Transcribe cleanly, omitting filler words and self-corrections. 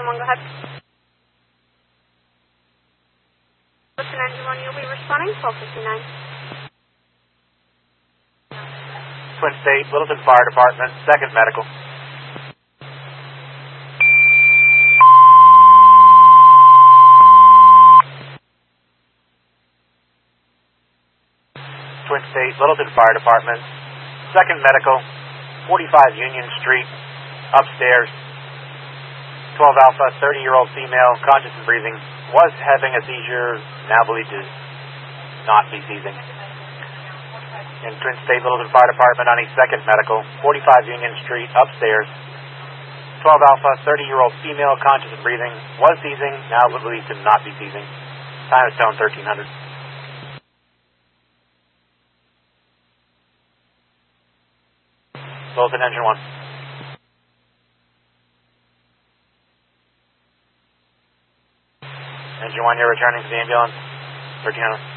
1, go ahead. Listen, engine 1, you'll be responding, 1259. Twin State, Littleton Fire Department, 2nd Medical. Twin State, Littleton Fire Department, 2nd Medical, 45 Union Street, upstairs. 12 Alpha, 30-year-old female, conscious and breathing, was having a seizure, now believed to not be seizing. In Twin State, Littleton Fire Department on East 2nd Medical, 45 Union Street, upstairs. 12 Alpha, 30-year-old female, conscious and breathing, was seizing, now believed to not be seizing. Time is stone 1300. Littleton engine 1. Engine 1, you're returning to the ambulance, 1300.